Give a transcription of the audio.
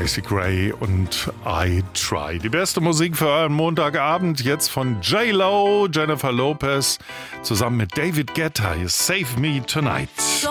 Macy Gray und I Try. Die beste Musik für euren Montagabend jetzt von J-Lo, Jennifer Lopez zusammen mit David Guetta. Save Me Tonight.